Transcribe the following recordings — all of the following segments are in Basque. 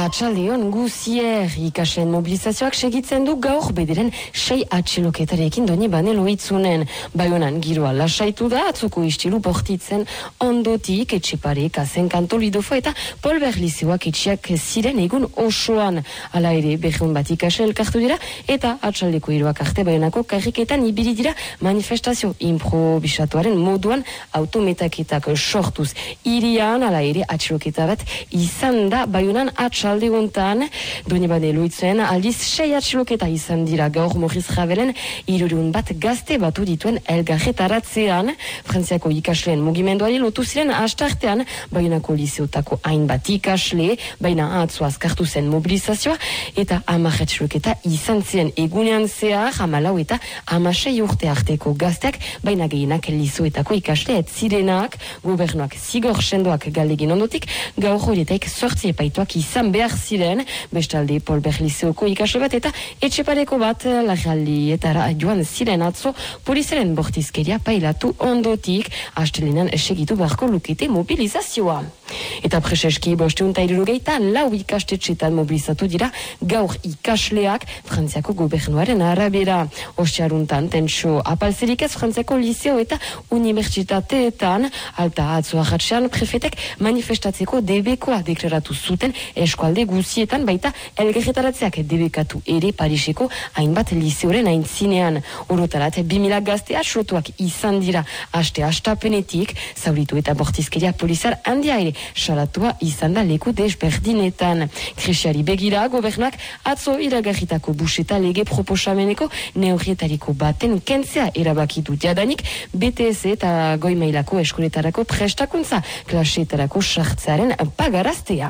Atxaldeon guzier ikasleen mobilizazioak segitzen du gaur bederen 6 atxiloketarekin Donibane Loitzunen. Baionan giroa lasaitu da, atzoko istilu bortitzen ondotik Etxeparek, Azen Kantolidofo eta Polber Lizeoak etxiak ziren egun osoan. Hala ere, berreun bat ikasle elkartu dira eta atxaldeko hiruak arte Baionako karriketan ibili dira manifestazio improvisatuaren moduan autometaketak sortuz. Irian, hala ere, atxiloketa bat izan da Baionan atxalde gontan, Donibane Loitzen aldiz 6 atxiloketa izan dira gaur Morris Ravelen 300 bat gazte batu dituen elgarretaratzean. Frantziako ikasleen mugimenduari lotu ziren astartean Baionako liseotako hainbat ikasle, baina atzo azkartu zen mobilizazioa eta 10 atxiloketa izan ziren egunean zehar 14 eta 16 urte arteko gazteak, baina gehienak liseoetako ikasle ez zirenak. Gobernuak zigor sendoak galdegin ondotik gaur horietaik 8 epaituak izan behar ziren, bestalde Polber Lizeoko ikasle bat eta Etxepareko bat larraldietara joan ziren atzo polizaren bortizkeria pailatu ondotik, astelenan segitu beharko lukete mobilizazioa. Eta preseski 574 ikastetxetan mobilizatu dira gaur ikasleak Frantziako gobernuaren arabera. Ostiaruntan tentso apalzerik ez Frantziako liseo eta unibertsitateetan, alta atzo arratsean prefetek manifestatzeko debekoa deklaratu zuten eskualde guzietan, baita elgarretaratzeak debekatu ere Pariseko hainbat liseoren aintzinean. Orotarat 2000 gazte atxilotuak izan dira astapenetik, zauritu eta bortizkeria polizar handia ere salatua izan da leku desberdinetan. Krisiari begira, gobernuak atzo iragarritako buseta lege proposameneko neurrietariko baten kentzea erabakitu jadanik, BTS eta goi mailako eskoletarako prestakuntza klaseetarako sartzearen pagaraztea.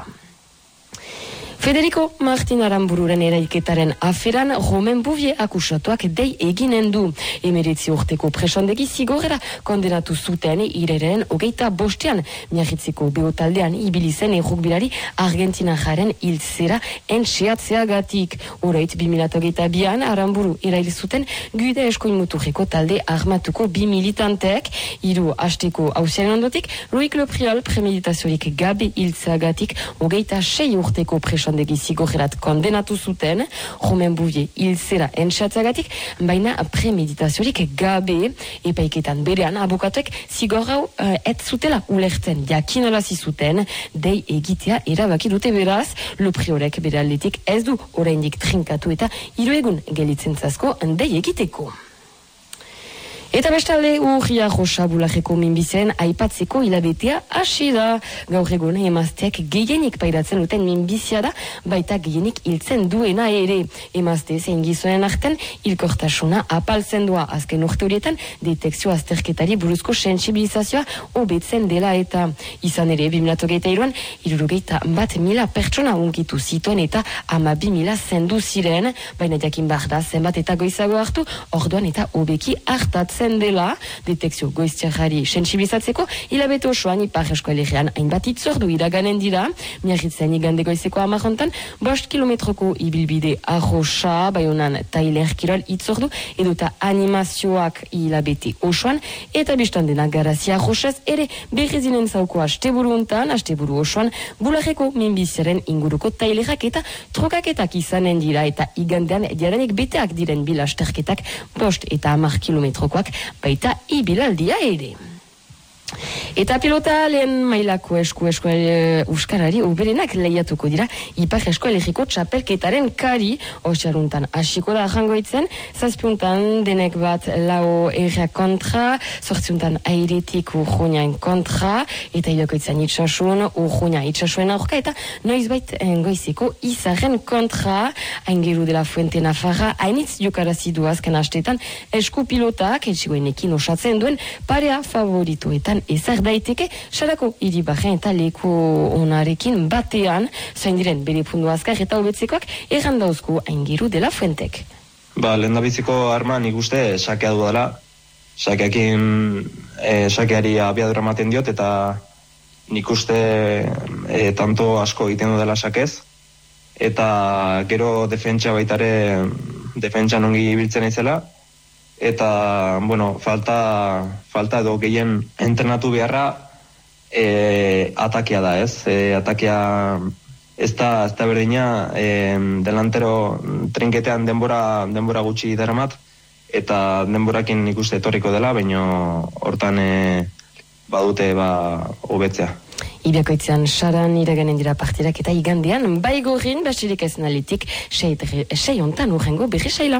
Federico Martin Arambururen eraiketaren aferan Romain Bouvier akusatuak dei eginen du. 19 urteko presondegi zigorrera kondenatu zuten ireren 25ean miarritzeko beotaldean ibili zen errukbilari argentinajaren hiltzera entxeatzeagatik. Orait 2022an Aramburu erail zuten Gude Eskoinmuturreko talde armatuko 2 militanteek, 3 hasteko auziaren ondotik Loic Lepriol premeditaziorik gabe hiltzeagatik 26 urteko presondegi zigorrerat kondenatu zuten. Romain Bouvier hiltzera entxeatzeagatik, baina premeditaziorik gabe. Epaiketan berean abokatuek zigor hau ez zutela ulertzen jakinarazi zuten, dei egitea erabaki dute beraz. Lepriolek bere aldetik ez du oraindik trinkatu eta 3 egun gelitzen zazko dei egiteko. Eta bestalde urria josa bularreko minbizen aipatzeko hilabetea hasi da. Gaur egun emazteak gehienik pairatzen duten minbizia da, baita gehienik hiltzen duena ere. Emazte zein gizonen arten hilkortasuna apaltzen doa. Azken urte horietan detekzio azterketari buruzko sentsibilizazioa hobetzen dela eta izan ere 2023an 61.000 pertsona unkitu zituen eta 12.000 zendu ziren, baina jakin behar da zenbat eta goizago hartu, orduan eta hobeki hartatzen dela. Detekzio goiztiarrari sentsibilizatzeko hilabete osoan Ipar Eskoalegian hainbat itzordu iraganen dira. Miarritzen igande goizeko 10 5 kilometroko ibilbide arroxa, Baionan Tailer Kirol itzordu edota animazioak hilabete osoan, eta biztan dena Garazi arroxaz ere berrezinen zauko asteburu osoan bularreko minbiziaren inguruko tailerak eta trokaketak izanen dira, eta igandean diaranek beteak diren bilasterketak 5 eta 10 kilometrokoak baita ibilaldia ere. Eta pilota lehen mailako euskarari uberenak lehiatuko dira Ipar Eskoalegiko txapelketaren kari. Ostiaruntan hasiko da jangoitzen, 7 denek bat lau erra kontra, 8 airetik urruñain kontra, eta idokoitzan itxasun, urruña itxasuen aurka, eta noizbait goizeko izarren kontra. Aingeru de la Fuente Nafarra hainitz jokarazi du azken astetan eskupilotak, etxigoenekin osatzen duen parea favoritoetan ezar daiteke, sarako Iribarren eta leku onarekin batean, zain diren bere pundu azkar eta hobetzekoak errandauzko Aingeru de la Fuentek. Lehen da biziko arma nik uste sakea du dela. Sakeari abiadura ematen diot, eta nik uste tanto asko egiten du dela sakez. Eta gero defentsa baitare, defentsan ongi ibiltzen aizela. Eta, falta edo gehien entrenatu beharra atakia da, ez? Atakia ez da berdina, delantero trinketean denbora gutxi daramat, eta denborakin nik uste etorriko dela, baina hortan badute hobetzea. Irakoitzean saran iraganen dira partidak eta igandean, Baigorrin basirik ez nalitik, 6 ontan urrengo berri saila.